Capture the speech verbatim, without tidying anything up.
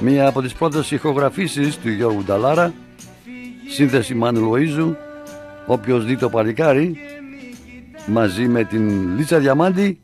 Μία από τις πρώτες ηχογραφήσεις του Γιώργου Νταλάρα, σύνθεση Μάνου Λοΐζου, όποιος δει το παλικάρι, μαζί με την Λίτσα Διαμάντη